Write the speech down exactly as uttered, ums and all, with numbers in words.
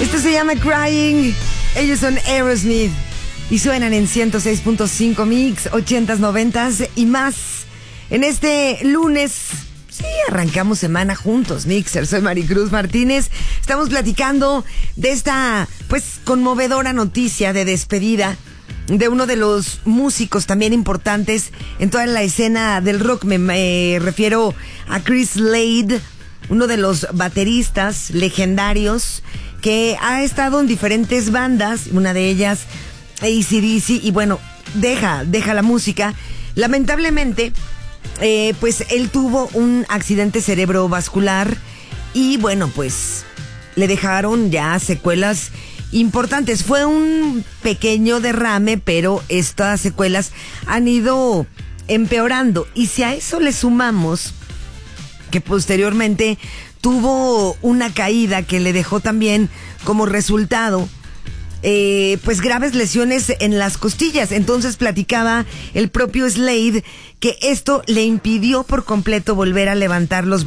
Esto se llama Crying. Ellos son Aerosmith y suenan en ciento seis punto cinco Mix, ochentas, noventas y más. En este lunes, sí, arrancamos semana juntos, Mixer. Soy Maricruz Martínez. Estamos platicando de esta, pues, conmovedora noticia de despedida de uno de los músicos también importantes en toda la escena del rock. Me, me refiero a Chris Slade, uno de los bateristas legendarios que ha estado en diferentes bandas, una de ellas A C D C, y bueno, deja, deja la música. Lamentablemente, eh, pues él tuvo un accidente cerebrovascular y bueno, pues le dejaron ya secuelas importantes. Fue un pequeño derrame, pero estas secuelas han ido empeorando. Y si a eso le sumamos que posteriormente tuvo una caída que le dejó también como resultado eh, pues graves lesiones en las costillas. Entonces platicaba el propio Slade que esto le impidió por completo volver a levantar los